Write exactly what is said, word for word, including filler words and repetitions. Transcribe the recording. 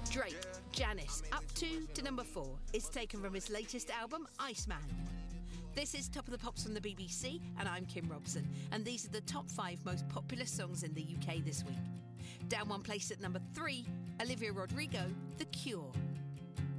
Drake, Janice, Up To to number four. It's taken from his latest album, Iceman. This is Top of the Pops from the B B C, and I'm Kim Robson, and these are the top five most popular songs in the U K this week. Down one place at number three, Olivia Rodrigo, The Cure.